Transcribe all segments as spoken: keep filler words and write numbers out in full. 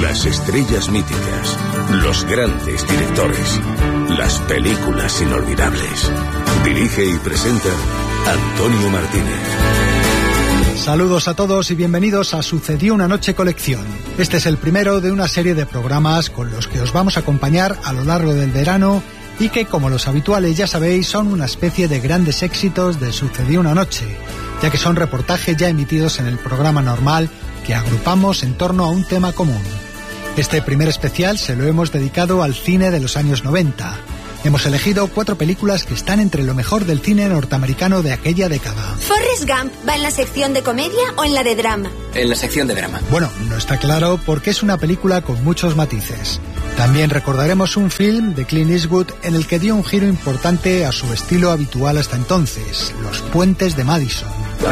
Las estrellas míticas, los grandes directores, las películas inolvidables. Dirige y presenta Antonio Martínez. Saludos a todos y bienvenidos a Sucedió una noche colección. Este es el primero de una serie de programas con los que os vamos a acompañar a lo largo del verano y que, como los habituales ya sabéis, son una especie de grandes éxitos de Sucedió una noche, ya que son reportajes ya emitidos en el programa normal que agrupamos en torno a un tema común. Este primer especial se lo hemos dedicado al cine de los años noventa. Hemos elegido cuatro películas que están entre lo mejor del cine norteamericano de aquella década. ¿Forrest Gump va en la sección de comedia o en la de drama? En la sección de drama. Bueno, no está claro porque es una película con muchos matices. También recordaremos un film de Clint Eastwood en el que dio un giro importante a su estilo habitual hasta entonces, Los puentes de Madison.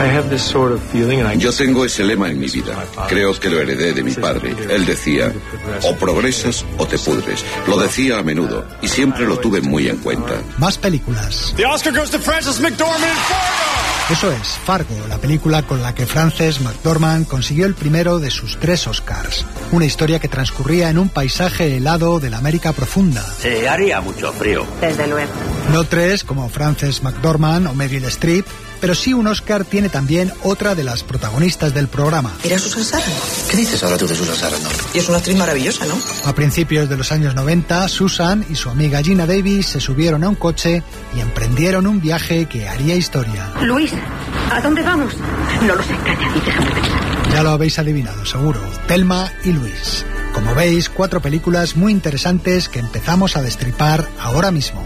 Yo tengo ese lema en mi vida. Creo que lo heredé de mi padre. Él decía, o progresas o te pudres. Lo decía a menudo y siempre lo tuve muy en cuenta. Más películas. The Oscar goes to Frances McDormand in Fargo. Eso es, Fargo, la película con la que Frances McDormand consiguió el primero de sus tres Oscars. Una historia que transcurría en un paisaje helado de la América profunda. Se haría mucho frío. Desde luego. No tres como Frances McDormand o Meryl Streep, pero sí un Oscar tiene también otra de las protagonistas del programa. ¿Era Susan Sarandon? ¿Qué dices ahora tú de Susan Sarandon? Y es una actriz maravillosa, ¿no? A principios de los años noventa, Susan y su amiga Gina Davis se subieron a un coche y emprendieron un viaje que haría historia. Luis, ¿a dónde vamos? No lo sé, calla y déjame pensar. Ya lo habéis adivinado, seguro. Thelma y Luis. Como veis, cuatro películas muy interesantes que empezamos a destripar ahora mismo.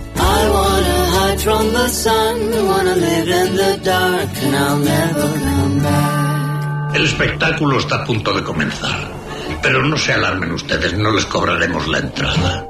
From the sun, wanna live in the dark, and I'll never come back. El espectáculo está a punto de comenzar, pero no se alarmen ustedes, no les cobraremos la entrada.